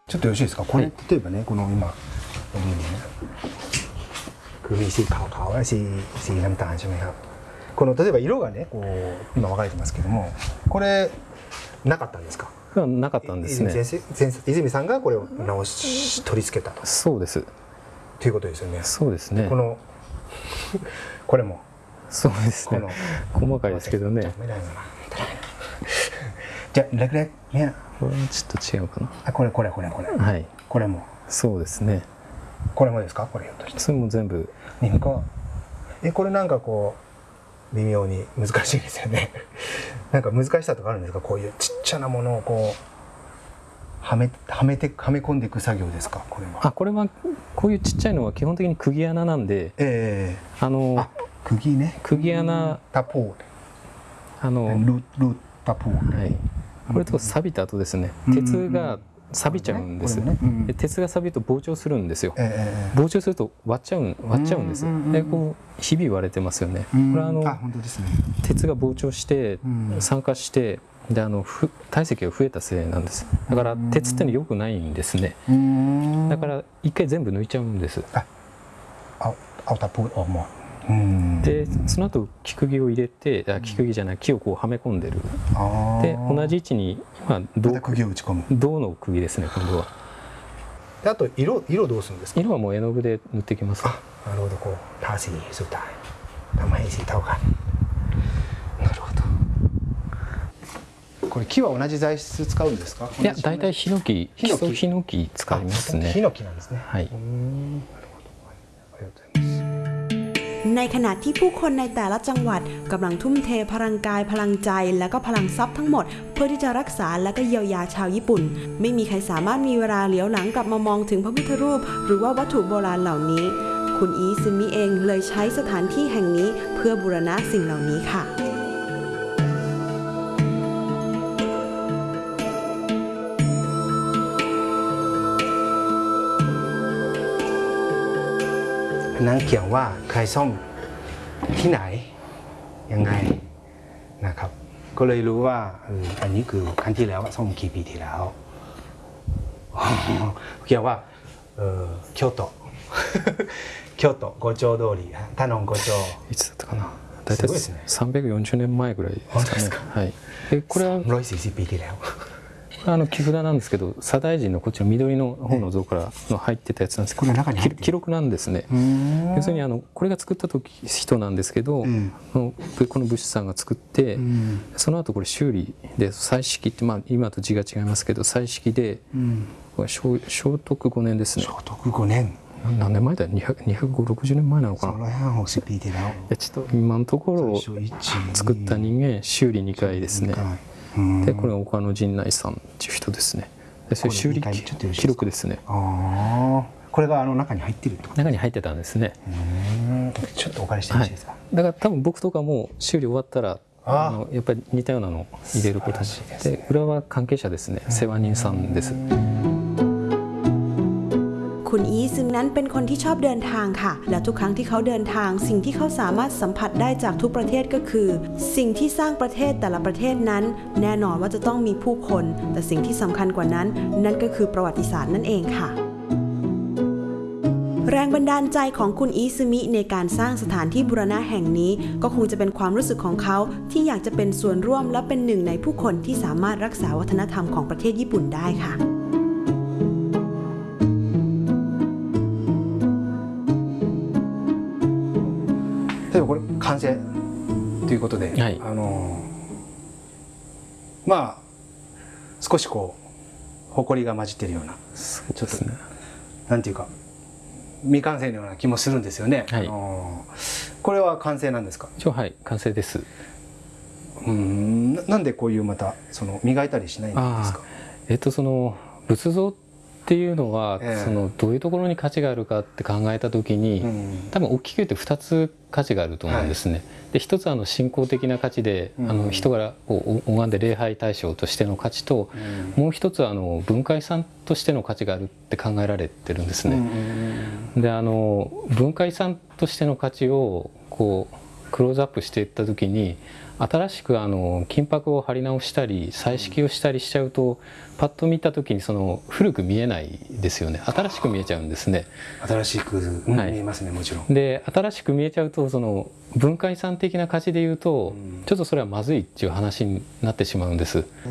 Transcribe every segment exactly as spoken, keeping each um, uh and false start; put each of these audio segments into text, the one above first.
ちょっとよろしいですか。これ、はい、例えばね、この今このようにね、คือมีสีขาวๆและสีสีน้ำตาลใช่ไหมครับ。この例えば色がね、こう今分かれてますけども、これなかったんですか。 なかったんですね。 泉さんがこれを直し取り付けたと。 そうです。 ということですよね。 そうですね。 このこれもそうですね。細かいですけどね。 じゃあレクレクね。 これちょっと違うかな。 あ、これこれこれこれ。 はい。 これも。 そうですね。 これもですか。これひょっとして。 それも全部。 なんかえこれなんかこう微妙に難しいですよね。なんか難しさとかあるんですか。こういうちっちゃなものをこうはめはめてはめ込んでいく作業ですか。これは。 あ、これはこういうちっちゃいのは基本的に釘穴なんで。 ええー。 あのあ釘ね。 釘穴。 タポー。 あのルルタポー。 はい。これと錆びた後ですね。鉄が錆びちゃうんです。鉄が錆びると膨張するんですよ。膨張すると割っちゃう割っちゃうんです。でこうひび割れてますよね。これはあの鉄が膨張して酸化してであの体積が増えたせいなんです。だから鉄っての良くないんですね。だから一回全部抜いちゃうんです。 あ、あ、タポーをもう。 でその後木釘を入れて木釘じゃない木をこうはめ込んでる。で同じ位置に今銅の釘ですね今度は。 であと色色どうするんですか。 色はもう絵の具で塗ってきます。 あ、なるほど。こうタシสุดท้ายทำให้สีเท่ากัน。なるほど。これ木は同じ材質使うんですか。 いや大体ヒノキ基礎ヒノキ使いますね。 ヒノキなんですね。 はい。 なるほど。ありがとうございます。 ในขณะที่ผู้คนในแต่ละจังหวัดกำลังทุ่มเทพลังกายพลังใจและก็พลังทรัพย์ทั้งหมดเพื่อที่จะรักษาและก็เยียวยาชาวญี่ปุ่นไม่มีใครสามารถมีเวลาเหลียวหลังกลับมามองถึงพระพุทธรูปหรือว่าวัตถุโบราณเหล่านี้คุณอีซึมิเองเลยใช้สถานที่แห่งนี้เพื่อบูรณะสิ่งเหล่านี้ค่ะนั่งเขียนว่าใครซ่อมที่ไหนยังไงนะครับก็เลยรู้ว่าอันนี้คือครั้งที่แล้วซ่อมกี่ปีที่แล้วเขียนว่า京都京都五丁通りタノン五丁いつだったかな大体さんびゃくよんじゅうねんまえぐらいですかね。はい。えこれはร้อยสี่สิบปีที่แล้วあの木札なんですけど左大臣のこっちの緑の方の像からの入ってたやつなんですけど、 これ中に入ってる記録なんですね。要するにあのこれが作った時人なんですけど、うん、この武士さんが作って、うん、その後これ修理で彩色って、まあ、今と字が違いますけど彩色で、うん、これ聖徳ごねんですね。 聖徳ごねん何年前だよ。にひゃくろくじゅうねんまえなのかな。いやちょっと今のところ作った人間修理にかいですね。でこれは岡野陣内さんっていう人ですね。でそれ修理記録ですね。 ああ、これがあの中に入ってるってこと。 中に入ってたんですね。 ちょっとお借りしてもいいですか。はい、 だから多分僕とかも修理終わったらあのやっぱり似たようなのを入れることにで、裏は関係者ですね。世話人さんです。 คุณอีซึมนั้นเป็นคนที่ชอบเดินทางค่ะและทุกครั้งที่เขาเดินทางสิ่งที่เขาสามารถสัมผัสได้จากทุกประเทศก็คือสิ่งที่สร้างประเทศแต่ละประเทศนั้นแน่นอนว่าจะต้องมีผู้คนแต่สิ่งที่สำคัญกว่านั้นนั่นก็คือประวัติศาสตร์นั่นเองค่ะแรงบันดาลใจของคุณอีซึมิในการสร้างสถานที่บูรณะแห่งนี้ก็คงจะเป็นความรู้สึกของเขาที่อยากจะเป็นส่วนร่วมและเป็นหนึ่งในผู้คนที่สามารถรักษาวัฒนธรรมของประเทศญี่ปุ่นได้ค่ะ例えばこれ完成ということで、はい、あのまあ少しこう埃が混じってるようなちょっと、ね、なんていうか未完成のような気もするんですよね。はい、あのこれは完成なんですか。 一応はい完成です。 うん な, なんでこういうまたその磨いたりしないんですか。 えっとその仏像っていうのは、えー、そのどういうところに価値があるかって考えた時に、うん、多分大きく言ってふたつ価値があると思うんですね。はい、で一つはあの信仰的な価値で、うん、あの人がこう拝んで礼拝対象としての価値と、うん、もう一つはあの文化遺産としての価値があるって考えられてるんですね。うん、であの文化遺産としての価値をこうクローズアップしていった時に新しくあの金箔を貼り直したり彩色をしたりしちゃうと、パッと見た時にその古く見えないですよね。新しく見えちゃうんですね。 新しく、うん、はい、見えますね、もちろん。 で新しく見えちゃうと、その文化遺産的な価値でいうと、うん、ちょっとそれはまずいっていう話になってしまうんです。 うん、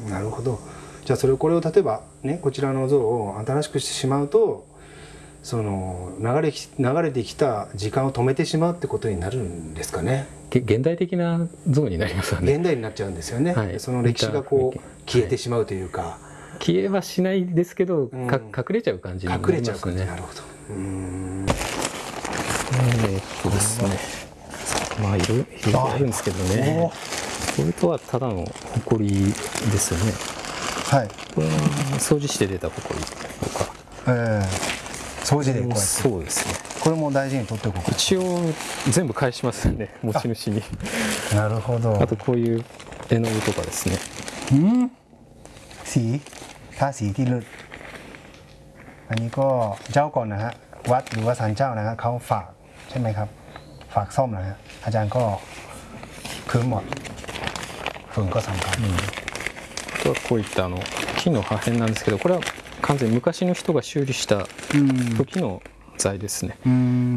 なるほど。じゃあそれこれを例えばね、こちらの像を新しくしてしまうと、その流れ流れてきた時間を止めてしまうってことになるんですかね。 現代的な像になりますよね。 現代になっちゃうんですよね。はい、その歴史がこう消えてしまうというか、はい、 消えはしないですけど、うん、か隠れちゃう感じになりますね。隠れちゃう感じ。 なるほど。うーん。 えー、っとですね。まあいろいろあるんですけどね。これとはただの埃ですよね。はい。これは掃除して出た埃とか。ええー。 掃除でこうやって。 そうですね。 これも大事に取っておこうか。 一応全部返しますよね、持ち主に。 なるほど。 あとこういう絵の具とかですね。 うん。สีทาสีที่ลึกอันนี้ก็เจ้าก่อนนะฮะวัดหรือว่าศาลเจ้านะฮะเขาฝากใช่ไหมครับฝากซ่อมนะฮะอาจารย์ก็พื้นหมดฝุ่นก็สำคัญ。 あとはこういったあの木の破片なんですけど、これは完全に昔の人が修理した時の材ですね。 うん、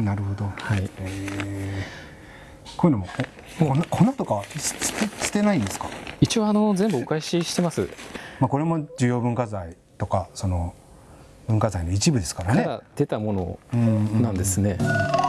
なるほど。はい。こういうのも粉とか捨てないんですか？ 一応あの全部お返ししてます。 まあこれも重要文化財とかその文化財の一部ですからね。 から出たものなんですね。